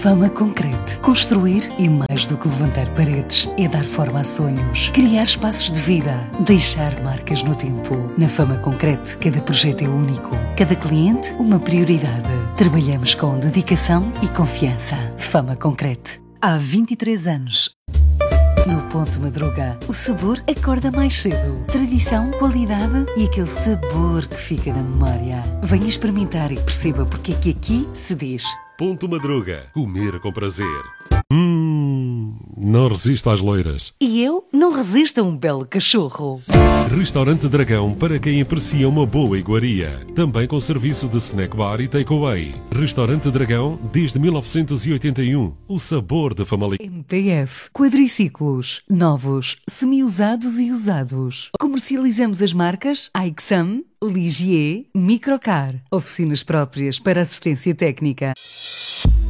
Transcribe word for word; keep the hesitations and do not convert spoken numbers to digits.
Fama Concrete. Construir é mais do que levantar paredes, é dar forma a sonhos, criar espaços de vida, deixar marcas no tempo. Na Fama Concrete, cada projeto é único, cada cliente uma prioridade. Trabalhamos com dedicação e confiança. Fama Concrete. Há vinte e três anos. No Ponto Madruga, o sabor acorda mais cedo. Tradição, qualidade e aquele sabor que fica na memória. Venha experimentar e perceba porque é que aqui se diz Ponto Madruga. Comer com prazer. Hum, não resisto às loiras. E eu não resisto a um belo cachorro. Restaurante Dragão para quem aprecia uma boa iguaria. Também com serviço de snack bar e takeaway. Restaurante Dragão desde mil novecentos e oitenta e um. O sabor da Famalicão. M P F. Quadriciclos. Novos, semi-usados e usados. Comercializamos as marcas Aixam, Ligier, Microcar. Oficinas próprias para assistência técnica.